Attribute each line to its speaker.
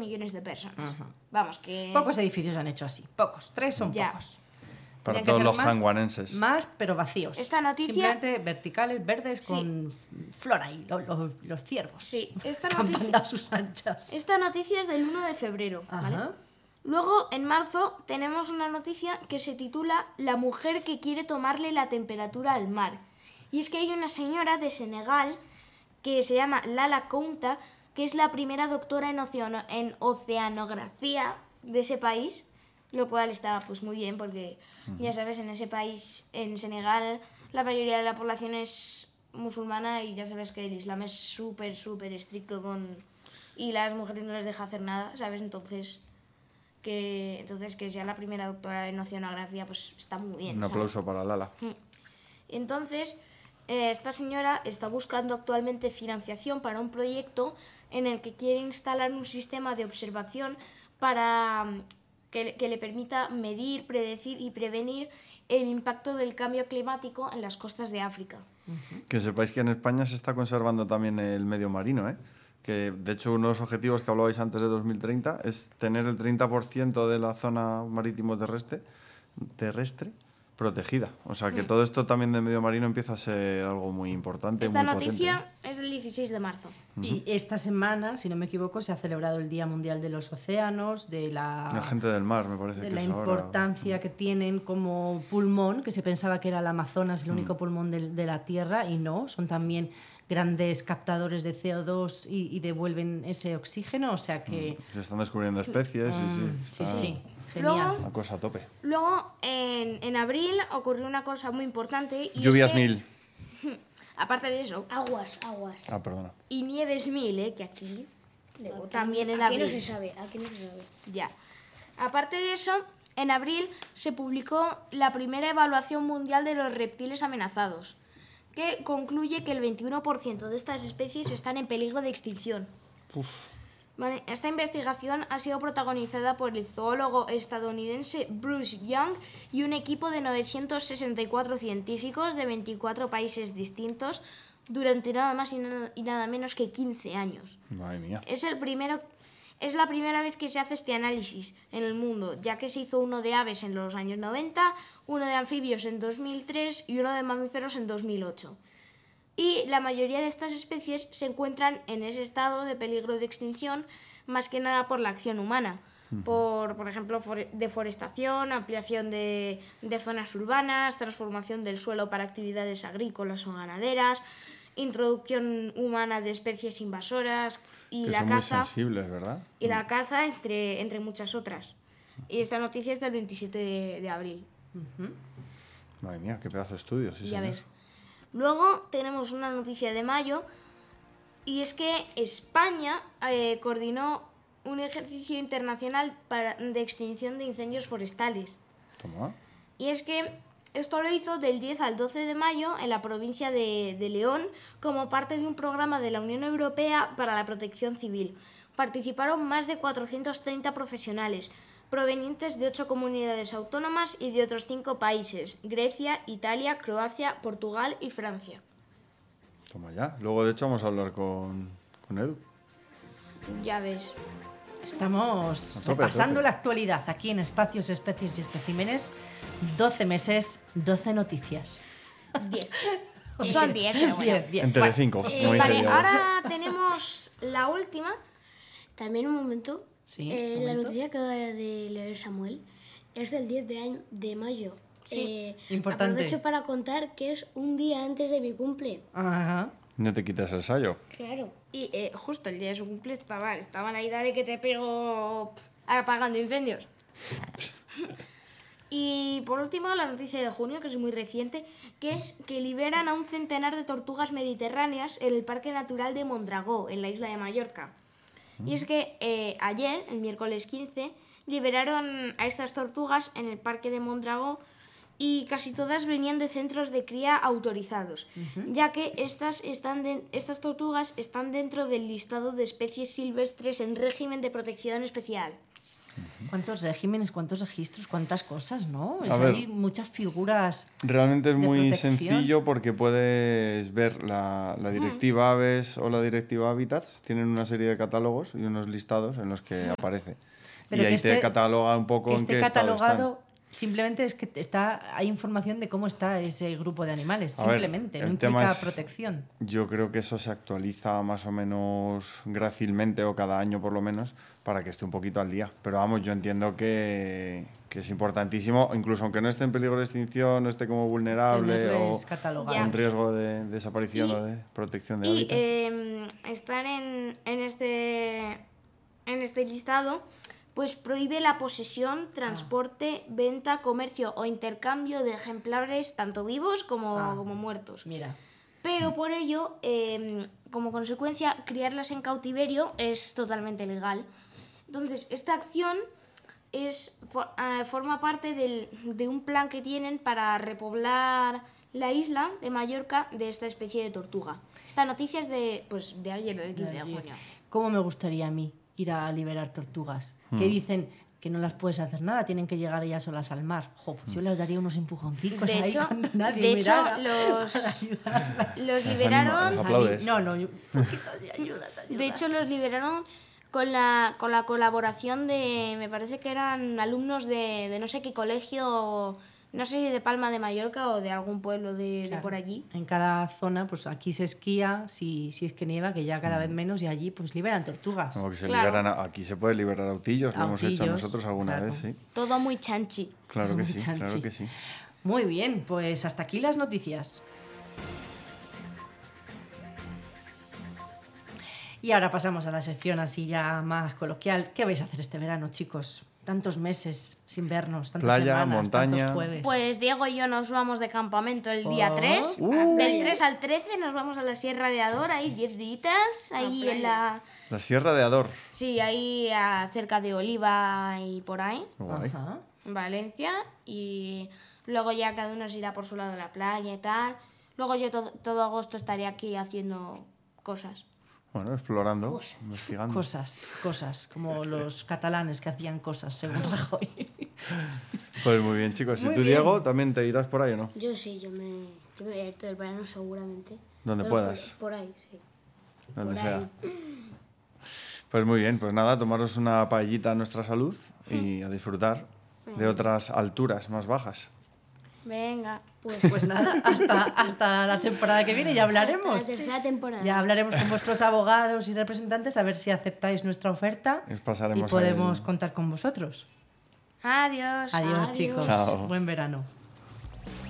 Speaker 1: millones de personas. Vamos, que...
Speaker 2: Pocos edificios han hecho así, pocos. 3 son
Speaker 1: Ya.
Speaker 2: pocos.
Speaker 3: Para
Speaker 2: Tenían que
Speaker 3: todos
Speaker 2: hacer
Speaker 3: los hanguanenses.
Speaker 2: Más, pero vacíos.
Speaker 1: Esta noticia-
Speaker 2: Simplemente verticales, verdes,
Speaker 1: Sí.
Speaker 2: con flora y los ciervos.
Speaker 1: Sí, esta
Speaker 2: Campando
Speaker 1: noticia-
Speaker 2: a sus anchas.
Speaker 1: Esta noticia es del 1 de febrero, ¿vale?
Speaker 2: Ajá.
Speaker 1: Luego, en marzo, tenemos una noticia que se titula La mujer que quiere tomarle la temperatura al mar. Y es que hay una señora de Senegal que se llama Lala Kounta, que es la primera doctora en oceanografía de ese país, lo cual está pues muy bien porque, ya sabes, en ese país, en Senegal, la mayoría de la población es musulmana y ya sabes que el Islam es súper, súper estricto y las mujeres no les deja hacer nada, ¿sabes? Entonces que sea la primera doctora en oceanografía pues está muy bien.
Speaker 3: Un
Speaker 1: ¿sabes?
Speaker 3: aplauso para Lala.
Speaker 1: Entonces, esta señora está buscando actualmente financiación para un proyecto en el que quiere instalar un sistema de observación para que le permita medir, predecir y prevenir el impacto del cambio climático en las costas de África.
Speaker 3: Que sepáis que en España se está conservando también el medio marino, ¿eh? Que de hecho uno de los objetivos que hablabais antes de 2030 es tener el 30% de la zona marítimo terrestre protegida. O sea que todo esto también del medio marino empieza a ser algo muy importante.
Speaker 1: Esta
Speaker 3: muy
Speaker 1: noticia
Speaker 3: potente.
Speaker 1: es del 16 de marzo.
Speaker 2: Y esta semana, si no me equivoco, se ha celebrado el Día Mundial de los Océanos, de
Speaker 3: La gente del mar, me parece
Speaker 2: de
Speaker 3: que
Speaker 2: la
Speaker 3: es ahora.
Speaker 2: importancia que tienen como pulmón, que se pensaba que era el Amazonas el único pulmón de la Tierra, y no, son también grandes captadores de CO2 y devuelven ese oxígeno, o sea que...
Speaker 3: Se están descubriendo especies y sí.
Speaker 2: Sí,
Speaker 3: Está
Speaker 2: sí, genial.
Speaker 1: Luego-
Speaker 3: una cosa a tope.
Speaker 1: Luego, en abril ocurrió una cosa muy importante. Y
Speaker 3: Lluvias
Speaker 1: es que,
Speaker 3: mil.
Speaker 1: aparte de eso,
Speaker 4: Aguas.
Speaker 3: Ah, perdona.
Speaker 1: y nieves mil, que aquí,
Speaker 4: Aquí-
Speaker 1: también en
Speaker 4: aquí
Speaker 1: abril.
Speaker 4: no se sabe, aquí no se sabe.
Speaker 1: Ya. Aparte de eso, en abril se publicó la primera evaluación mundial de los reptiles amenazados, que concluye que el 21% de estas especies están en peligro de extinción. Vale, esta investigación ha sido protagonizada por el zoólogo estadounidense Bruce Young y un equipo de 964 científicos de 24 países distintos durante nada más y nada menos que 15 años.
Speaker 3: Madre mía.
Speaker 1: Es la primera vez que se hace este análisis en el mundo, ya que se hizo uno de aves en los años 90, uno de anfibios en 2003 y uno de mamíferos en 2008. Y la mayoría de estas especies se encuentran en ese estado de peligro de extinción, más que nada por la acción humana. Por ejemplo, deforestación, ampliación de zonas urbanas, transformación del suelo para actividades agrícolas o ganaderas, introducción humana de especies invasoras y
Speaker 3: Que
Speaker 1: la
Speaker 3: son muy
Speaker 1: caza,
Speaker 3: sensibles, ¿verdad?
Speaker 1: y la caza entre muchas otras. Y esta noticia es del 27 de abril.
Speaker 3: Madre mía, qué pedazo de estudio. Sí,
Speaker 1: Ya
Speaker 3: señor.
Speaker 1: ves. Luego tenemos una noticia de mayo y es que España coordinó un ejercicio internacional de extinción de incendios forestales.
Speaker 3: Toma.
Speaker 1: Y es que esto lo hizo del 10 al 12 de mayo en la provincia de León como parte de un programa de la Unión Europea para la protección civil. Participaron más de 430 profesionales provenientes de 8 comunidades autónomas y de otros 5 países: Grecia, Italia, Croacia, Portugal y Francia.
Speaker 3: Toma ya. Luego, de hecho, vamos a hablar con Edu.
Speaker 1: Ya ves.
Speaker 2: Estamos
Speaker 3: A tope, a
Speaker 2: repasando
Speaker 3: tope.
Speaker 2: la actualidad aquí en Espacios, Especies y Especímenes. 12 meses, 12 noticias.
Speaker 1: 10. Son 10, pero bueno.
Speaker 2: 10, 10.
Speaker 3: En Telecinco. como dice
Speaker 1: Vale,
Speaker 3: Diego.
Speaker 1: ahora tenemos la última.
Speaker 4: También un momento.
Speaker 2: Sí,
Speaker 4: La
Speaker 2: momento.
Speaker 4: noticia que acaba de leer Samuel es del 10 de mayo.
Speaker 1: Sí,
Speaker 2: importante.
Speaker 4: Aprovecho para contar que es un día antes de mi cumple.
Speaker 2: Ajá.
Speaker 3: No te quites el sayo.
Speaker 4: Claro.
Speaker 1: Y justo el día de su cumple estaban ahí, dale que te pego apagando incendios. Y por último, la noticia de junio, que es muy reciente, que es que liberan a un centenar de tortugas mediterráneas en el Parque Natural de Mondragó, en la isla de Mallorca. Y es que ayer, el miércoles 15, liberaron a estas tortugas en el Parque de Mondragó y casi todas venían de centros de cría autorizados, ya que estas tortugas están dentro del listado de especies silvestres en régimen de protección especial.
Speaker 2: ¿Cuántos regímenes, cuántos registros, cuántas cosas, no?
Speaker 3: A ver.
Speaker 2: Hay muchas figuras.
Speaker 3: Realmente es
Speaker 2: de
Speaker 3: muy
Speaker 2: protección.
Speaker 3: sencillo porque puedes ver la directiva Aves o la directiva Habitats. Tienen una serie de catálogos y unos listados en los que aparece.
Speaker 2: Pero
Speaker 3: y
Speaker 2: que
Speaker 3: ahí te
Speaker 2: esté-
Speaker 3: cataloga un poco
Speaker 2: que
Speaker 3: en
Speaker 2: esté
Speaker 3: qué estado están.
Speaker 2: catalogado simplemente es que hay información de cómo está ese grupo de animales.
Speaker 3: A ver,
Speaker 2: Simplemente, no
Speaker 3: el tema
Speaker 2: implica
Speaker 3: es-
Speaker 2: protección.
Speaker 3: Yo creo que eso se actualiza más o menos grácilmente o cada año por lo menos para que esté un poquito al día. Pero vamos, yo entiendo que es importantísimo, incluso aunque no esté en peligro de extinción, no esté como vulnerable o
Speaker 2: Tenerles catalogados.
Speaker 3: con riesgo de desaparición
Speaker 1: Y-
Speaker 3: o de protección de
Speaker 1: Y
Speaker 3: hábitat.
Speaker 1: estar en este listado, pues prohíbe la posesión, transporte, venta, comercio o intercambio de ejemplares tanto vivos como muertos.
Speaker 2: Mira,
Speaker 1: Pero por ello, como consecuencia, criarlas en cautiverio es totalmente legal. Entonces, esta acción forma parte de un plan que tienen para repoblar la isla de Mallorca de esta especie de tortuga. Esta noticia es de ayer, el 15 de junio.
Speaker 2: ¿cómo me gustaría a mí ir a liberar tortugas? Que dicen que no las puedes hacer nada, tienen que llegar ellas solas al mar. Jo, pues yo les daría unos empujoncicos
Speaker 1: De
Speaker 2: ahí
Speaker 1: hecho,
Speaker 2: cuando nadie
Speaker 1: de hecho,
Speaker 2: mirara
Speaker 1: los
Speaker 2: para ayudarlas.
Speaker 1: Los liberaron.
Speaker 3: Les aplaudes.
Speaker 2: No, un poquito de ayudas.
Speaker 1: De hecho, los liberaron con la colaboración de, me parece que eran alumnos de no sé qué colegio, no sé si de Palma de Mallorca o de algún pueblo de por allí.
Speaker 2: En cada zona, pues aquí se esquía, si es que nieva, que ya cada vez menos, y allí pues liberan tortugas.
Speaker 3: Como que se
Speaker 1: Claro.
Speaker 3: liberan aquí se puede liberar autillos, lo hemos hecho
Speaker 2: Autillos,
Speaker 3: nosotros alguna
Speaker 2: claro.
Speaker 3: vez, sí.
Speaker 1: Todo muy chanchi.
Speaker 3: Claro que sí,
Speaker 2: Chanchi.
Speaker 3: claro que sí.
Speaker 2: Muy bien, pues hasta aquí las noticias. Y ahora pasamos a la sección así ya más coloquial. ¿Qué vais a hacer este verano, chicos? Tantos meses sin vernos, tantas
Speaker 3: Playa,
Speaker 2: semanas,
Speaker 3: montaña.
Speaker 2: tantos jueves.
Speaker 1: Pues Diego y yo nos vamos de campamento el día
Speaker 2: Oh.
Speaker 1: 3. Del 3 al 13 nos vamos a la Sierra de Ador, ahí 10 días, ahí en la...
Speaker 3: La Sierra de Ador.
Speaker 1: Sí, ahí cerca de Oliva y por ahí.
Speaker 3: Guay.
Speaker 2: Ajá.
Speaker 1: En Valencia, y luego ya cada uno se irá por su lado a la playa y tal. Luego yo todo agosto estaré aquí haciendo cosas.
Speaker 3: Bueno, explorando, investigando.
Speaker 2: Cosas, como los catalanes que hacían cosas, según Rajoy.
Speaker 3: Pues muy bien, chicos. ¿Y
Speaker 2: Muy
Speaker 3: tú,
Speaker 2: bien.
Speaker 3: Diego, también te irás por ahí o no?
Speaker 4: Yo sí, yo me voy a ir todo el verano seguramente.
Speaker 3: Donde
Speaker 4: Pero
Speaker 3: puedas.
Speaker 4: Por ahí, sí.
Speaker 3: Donde
Speaker 4: por
Speaker 3: sea.
Speaker 4: ahí.
Speaker 3: Pues muy bien, pues nada, tomaros una paellita a nuestra salud y a disfrutar de otras alturas más bajas.
Speaker 1: Venga.
Speaker 2: Pues nada, hasta la temporada que viene ya hablaremos.
Speaker 4: La tercera temporada.
Speaker 2: Ya hablaremos con vuestros abogados y representantes a ver si aceptáis nuestra oferta
Speaker 3: Os
Speaker 2: y
Speaker 3: pasaremos
Speaker 2: podemos
Speaker 3: el-
Speaker 2: contar con vosotros.
Speaker 1: Adiós.
Speaker 2: Adiós,
Speaker 4: Adiós.
Speaker 2: chicos.
Speaker 3: Chao.
Speaker 2: Buen verano.